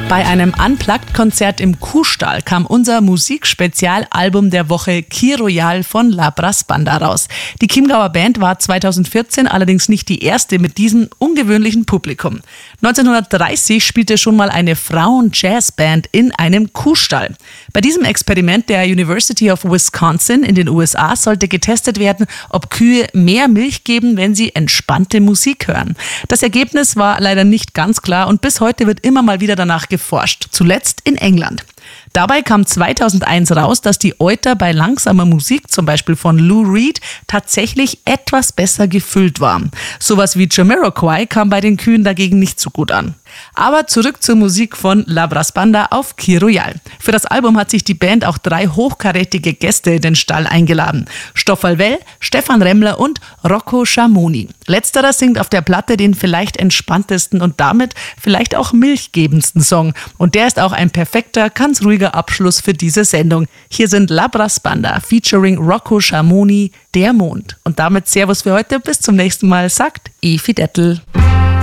Bei einem Unplugged-Konzert im Kuhstall kam unser Musikspezialalbum der Woche Key Royale von La Brass Banda raus. Die Chiemgauer Band war 2014 allerdings nicht die erste mit diesem ungewöhnlichen Publikum. 1930 spielte schon mal eine Frauen-Jazzband in einem Kuhstall. Bei diesem Experiment der University of Wisconsin in den USA sollte getestet werden, ob Kühe mehr Milch geben, wenn sie entspannte Musik hören. Das Ergebnis war leider nicht ganz klar und bis heute wird immer mal wieder danach geforscht, zuletzt in England. Dabei kam 2001 raus, dass die Euter bei langsamer Musik, zum Beispiel von Lou Reed, tatsächlich etwas besser gefüllt waren. Sowas wie Jamiroquai kam bei den Kühen dagegen nicht so gut an. Aber zurück zur Musik von La Brass Banda auf Key Royale. Für das Album hat sich die Band auch 3 hochkarätige Gäste in den Stall eingeladen. Stoffel Well, Stefan Remmler und Rocco Schamoni. Letzterer singt auf der Platte den vielleicht entspanntesten und damit vielleicht auch milchgebendsten Song. Und der ist auch ein perfekter, ganz ruhiger Abschluss für diese Sendung. Hier sind La Brass Banda featuring Rocco Schamoni, Der Mond. Und damit Servus für heute, bis zum nächsten Mal, sagt Evi Dettel.